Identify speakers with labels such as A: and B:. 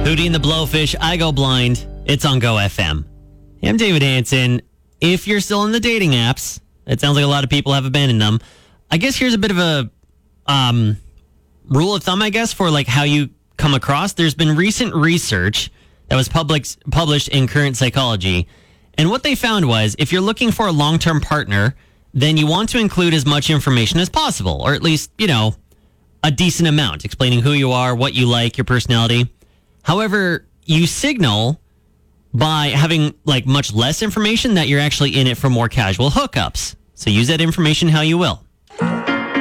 A: Hootie and the Blowfish, I Go Blind. It's on Go FM. I'm David Hansen. If you're still in the dating apps, it sounds like a lot of people have abandoned them. I guess here's a bit of a rule of thumb, I guess, for like how you come across. There's been recent research that was published in Current Psychology. And what they found was if you're looking for a long-term partner, then you want to include as much information as possible, or at least, a decent amount, explaining who you are, what you like, your personality. However, you signal by having like much less information that you're actually in it for more casual hookups. So use that information how you will.